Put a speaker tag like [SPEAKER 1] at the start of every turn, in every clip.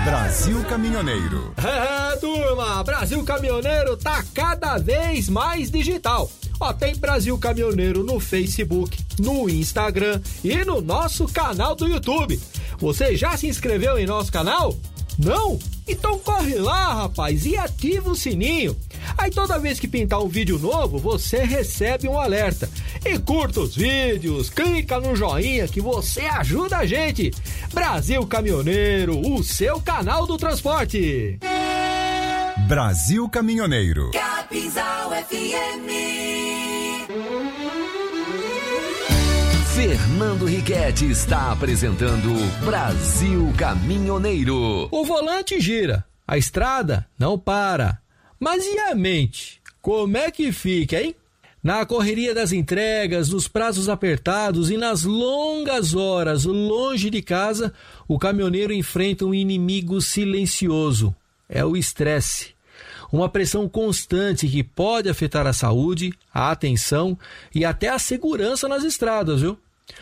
[SPEAKER 1] Brasil Caminhoneiro.
[SPEAKER 2] Turma, Brasil Caminhoneiro tá cada vez mais digital. Tem Brasil Caminhoneiro no Facebook, no Instagram e no nosso canal do YouTube. Você já se inscreveu em nosso canal? Não? Então corre lá, rapaz, e ativa o sininho. Aí toda vez que pintar um vídeo novo, você recebe um alerta. E curta os vídeos, clica no joinha que você ajuda a gente. Brasil Caminhoneiro, o seu canal do transporte.
[SPEAKER 1] Brasil Caminhoneiro.
[SPEAKER 3] Capinzal FM.
[SPEAKER 4] Fernando Riquetti está apresentando Brasil Caminhoneiro.
[SPEAKER 2] O volante gira, a estrada não para. Mas e a mente? Como é que fica, hein? Na correria das entregas, nos prazos apertados e nas longas horas longe de casa, o caminhoneiro enfrenta um inimigo silencioso. É o estresse. Uma pressão constante que pode afetar a saúde, a atenção e até a segurança nas estradas, viu?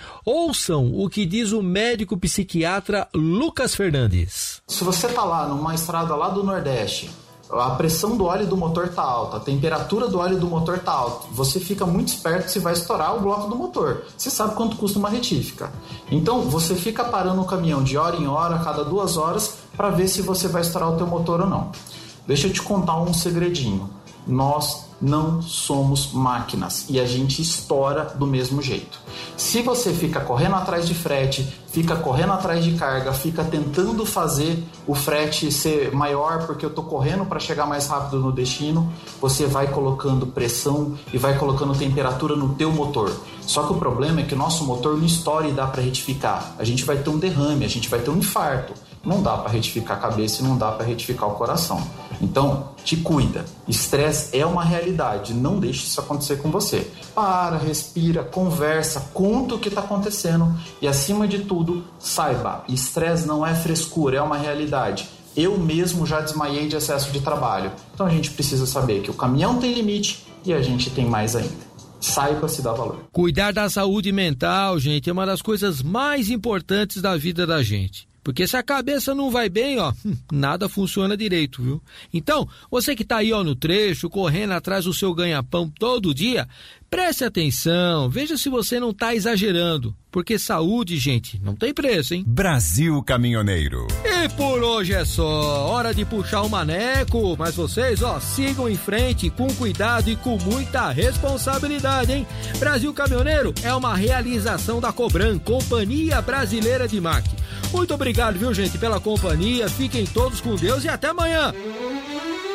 [SPEAKER 2] Ouçam o que diz o médico psiquiatra Lucas Fernandes.
[SPEAKER 5] Se você tá lá numa estrada lá do Nordeste, a pressão do óleo do motor tá alta, a temperatura do óleo do motor tá alta, você fica muito esperto se vai estourar o bloco do motor. Você sabe quanto custa uma retífica. Então você fica parando o caminhão de hora em hora, a cada 2 horas, para ver se você vai estourar o teu motor ou não. Deixa eu te contar um segredinho. Nós não somos máquinas e a gente estoura do mesmo jeito. Se você fica correndo atrás de frete, fica correndo atrás de carga, fica tentando fazer o frete ser maior porque eu tô correndo para chegar mais rápido no destino, você vai colocando pressão e vai colocando temperatura no teu motor. Só que o problema é que o nosso motor não estoura e dá para retificar. A gente vai ter um derrame, a gente vai ter um infarto. Não dá para retificar a cabeça e não dá para retificar o coração. Então, te cuida. Estresse é uma realidade. Não deixe isso acontecer com você. Para, respira, conversa, conta o que está acontecendo. E, acima de tudo, saiba, estresse não é frescura, é uma realidade. Eu mesmo já desmaiei de excesso de trabalho. Então, a gente precisa saber que o caminhão tem limite e a gente tem mais ainda. Saiba se dá valor.
[SPEAKER 2] Cuidar da saúde mental, gente, é uma das coisas mais importantes da vida da gente. Porque se a cabeça não vai bem, nada funciona direito, viu? Então, você que tá aí, no trecho, correndo atrás do seu ganha-pão todo dia, preste atenção, veja se você não tá exagerando. Porque saúde, gente, não tem preço, hein?
[SPEAKER 1] Brasil Caminhoneiro.
[SPEAKER 2] E por hoje é só, hora de puxar o maneco. Mas vocês, sigam em frente, com cuidado e com muita responsabilidade, hein? Brasil Caminhoneiro é uma realização da Cobram, Companhia Brasileira de Máquinas. Muito obrigado, viu, gente, pela companhia. Fiquem todos com Deus e até amanhã.